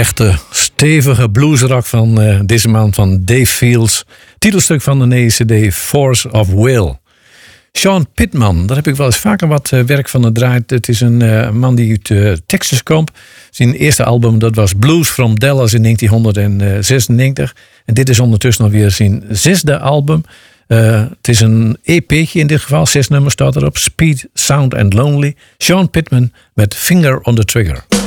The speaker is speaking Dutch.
echte stevige bluesrock van deze man van Dave Fields. Titelstuk van de nieuwe CD Force of Will. Sean Pittman, daar heb ik wel eens vaker wat werk van gedraaid. Het is een man die uit Texas komt. Zijn eerste album dat was Blues from Dallas in 1996. En dit is ondertussen alweer zijn 6e album. Het is een EP'tje in dit geval. 6 nummers staat erop. Speed, Sound and Lonely. Sean Pittman met Finger on the Trigger.